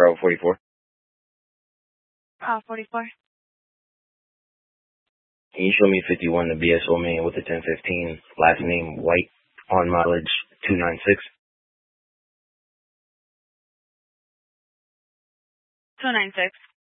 Bravo 44. 44. Can you show me 51, the BSO man with the 1015, last name White, on mileage 296? 296.